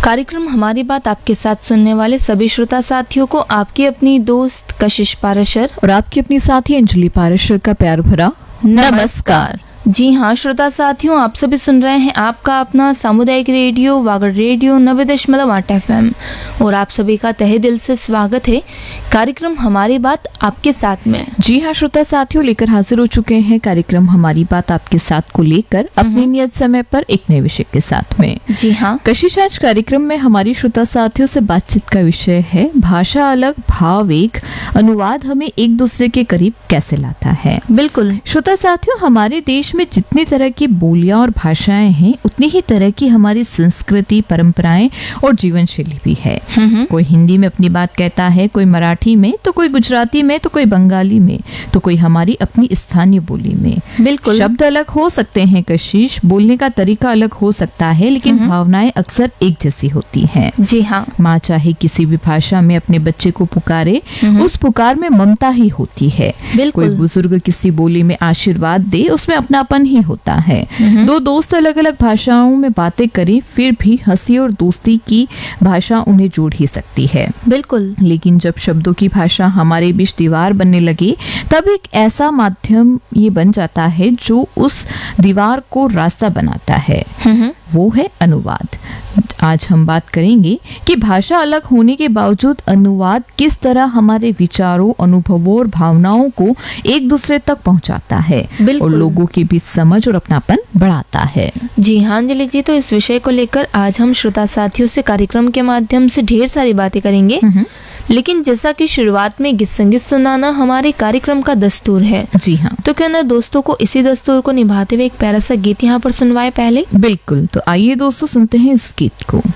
कार्यक्रम हमारी बात आपके साथ सुनने वाले सभी श्रोता साथियों को आपकी अपनी दोस्त कशिश पाराशर और आपकी अपनी साथी अंजलि पाराशर का प्यार भरा नमस्कार। जी हाँ श्रोता साथियों, आप सभी सुन रहे हैं आपका अपना सामुदायिक रेडियो वागड़ रेडियो 90.8 FM और आप सभी का तहे दिल से स्वागत है कार्यक्रम हमारी बात आपके साथ में। जी हाँ श्रोता साथियों, लेकर हाजिर हो चुके हैं कार्यक्रम हमारी बात आपके साथ को लेकर अपने नियत समय पर एक नए विषय के साथ में। जी हाँ कशिश, आज कार्यक्रम में हमारी श्रोता साथियों से बातचीत का विषय है भाषा अलग भाव एक, अनुवाद हमें एक दूसरे के करीब कैसे लाता है। बिल्कुल श्रोता साथियों, हमारे देश में जितनी तरह की बोलियां और भाषाएं हैं उतनी ही तरह की हमारी संस्कृति, परंपराएं और जीवन शैली भी है। कोई हिंदी में अपनी बात कहता है, कोई मराठी में, तो कोई गुजराती में, तो कोई बंगाली में, तो कोई हमारी अपनी स्थानीय बोली में। बिल्कुल शब्द अलग हो सकते हैं कशिश, बोलने का तरीका अलग हो सकता है, लेकिन भावनाएं अक्सर एक जैसी होती हैं। जी हाँ, माँ चाहे किसी भी भाषा में अपने बच्चे को पुकारे, उस पुकार में ममता ही होती है। बिल्कुल। कोई बुजुर्ग किसी बोली में आशीर्वाद दे, उसमें अपनापन ही होता है। दो दोस्त अलग अलग भाषाओं में बातें करें, फिर भी हंसी और दोस्ती की भाषा उन्हें जोड़ ही सकती है। बिल्कुल। लेकिन जब शब्दों की भाषा हमारे बीच दीवार बनने लगे, तब एक ऐसा माध्यम ये बन जाता है जो उस दीवार को रास्ता बनाता है, वो है अनुवाद। आज हम बात करेंगे कि भाषा अलग होने के बावजूद अनुवाद किस तरह हमारे विचारों, अनुभवों और भावनाओं को एक दूसरे तक पहुंचाता है और लोगों के बीच समझ और अपनापन बढ़ाता है। जी हाँ अंजलि जी, तो इस विषय को लेकर आज हम श्रोता साथियों से कार्यक्रम के माध्यम से ढेर सारी बातें करेंगे। लेकिन जैसा कि शुरुआत में गीत संगीत सुनाना हमारे कार्यक्रम का दस्तूर है, जी हाँ, तो क्यों ना दोस्तों को इसी दस्तूर को निभाते हुए एक प्यारा सा गीत यहाँ पर सुनवाए पहले। बिल्कुल, तो आइए दोस्तों सुनते हैं इस गीत को।